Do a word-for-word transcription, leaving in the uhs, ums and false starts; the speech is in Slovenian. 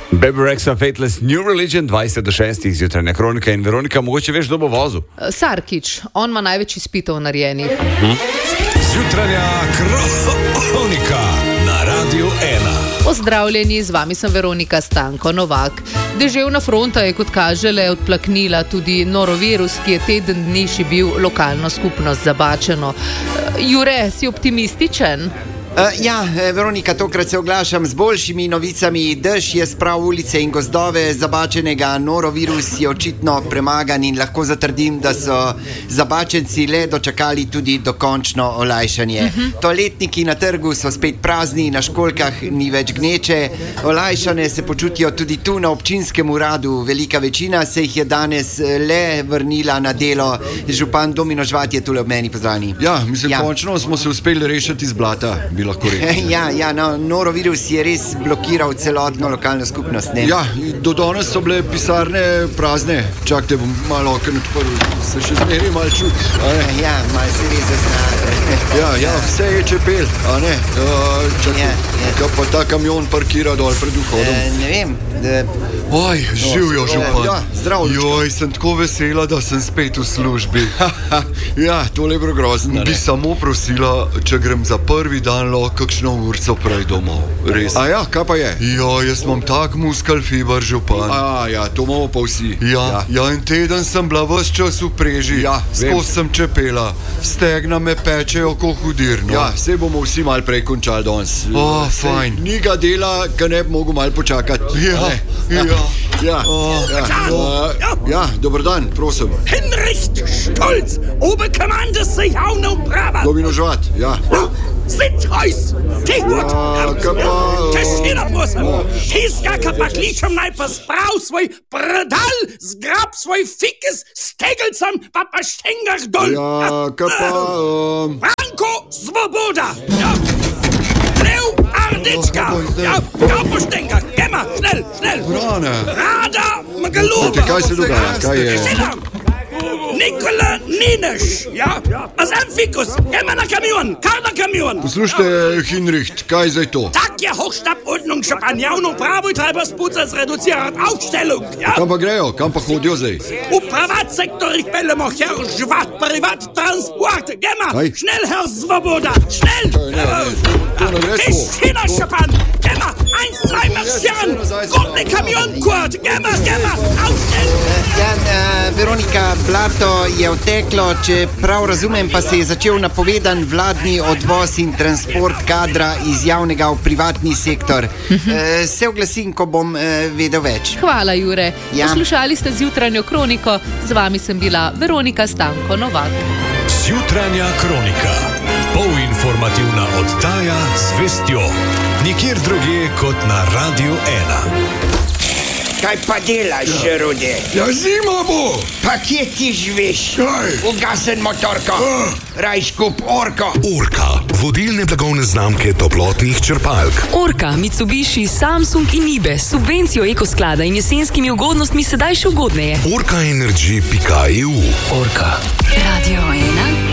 Baby Rexha, Faithless, New Religion, dvajset do šestih zjutrajna kronika. In Veronika, mogoče veš, kdo bo vozil? Sarkić, on ima največ izpitov narejenih. Uh-huh. Zjutrajna kronika na Radiu ena. Pozdravljeni, z vami sem Veronika Stanko Novak. Deževna fronta je, kot kaže, le odplaknila tudi norovirus, ki je teden dni šibil lokalno skupnost Zabačeno. Jure, si optimističen? Uh, ja, Veronika, tokrat se oglašam z boljšimi novicami. Dež je spravil ulice in gozdove Zabačenega, norovirus je očitno premagan in lahko zatrdim, da so Zabačenci le dočakali tudi dokončno olajšanje. Uh-huh. Toaletniki na trgu so spet prazni, na školjkah ni več gneče. Olajšane se počutijo tudi tu na občinskem uradu. Velika večina se jih je danes le vrnila na delo. Župan Domino Žvat je tule ob meni, pozdravljeni. Ja, mislim, ja. Končno smo se uspeli rešiti iz blata. Ja, ja, no, norovirus je res blokiral celotno lokalno skupnost. Ne? Ja, do danes so bile pisarne prazne. Čakajte, bom malo okno odprl, se še zmeri malo čut. Ja, malo se res zazna. Ja, ja, vse je čepel, a ne? Uh, čakaj, ja, ja. Kaj pa ta kamion parkira dol pred vhodom? E, ne vem. De... Oj, živijo, župan. Ja, zdravo. Joj, sem tako vesela, da sem spet v službi. Ja, tole je grozno. Bi samo prosila, če grem za prvi dan lahko kakšno urco prej domov. Res. A ja, kaj pa je? Ja, jaz imam tak muskal fiber, župan. A ja, to imamo pa vsi. Ja, ja, ja, en teden sem bila ves čas v preži. Ja, skozi sem čepela. Stegna me pečejo ko hudirno. Ja, sej bomo vsi mal prej končali danes. O, fajn. Ni ga dela, ka ne bi mogel mal počakati. Ja, ja, ja. Ja, oh, ja, ja, ja. Ja, dober dan, prosim. Hinricht Stolz, Oberkommandeste Javno Brava. Domino Žvat, ja. Sitzhuis, Tehut, ja, kapa... Tischina, prosim. Tiskaka pakličom najprej sprav svoj predal, zgrab svoj fikis, stegelcem pa pa štengah dol. Ja, kapa... Um... Franko Svoboda, ja. Leo Ardička, ja, ja, po štengah, gema, schnell, schnell. Vrane. Rada Magalova. Kaj se dogaja, kaj je? Nikola Nineš, ja, az Amphikus, gema na kamion, kar na kamion. Poslušajte, Hinricht, kaj je zdaj to? Tak je Hochstabordnung, Šapan, javno pravo in treba spuca zreducirati Aufstellung, ja. Kam pa grejo, kam pa hodijo zdaj? V privat sektor jih peljemo, Herr Žvat, privat transport, gema, kaj? Schnell, Herr Svoboda, schnell. Kaj, ne, ne, to ne gre svo. Tischina, Šapan, gema, eins, zwei, marschieren, gotne kamion, Kurt, gema, gema, Aufstellung. Ja, uh, Veronika, blato je odteklo, če prav razumem, pa se je začel napovedan vladni odvoz in transport kadra iz javnega v privatni sektor. Uh-huh. E, se oglasim, ko bom e, vedel več. Hvala, Jure. Ja. Poslušali ste zjutranjo kroniko, z vami sem bila Veronika Stanko Novak. Zjutranja kronika, polinformativna oddaja z vestjo, nikjer drugje kot na Radiu ena. Kaj pa delaš, Rode? Ja, zima bo! Pa kje ti živiš? Kaj? Ugasen motorko. Uh. Raj skup Orko. Orka, vodilne blagovne znamke toplotnih črpalk. Orka, Mitsubishi, Samsung in Ibe, subvencijo ekosklada in jesenskimi ugodnostmi sedaj še ugodneje. orka energy pika e u. Orka. Radio ena.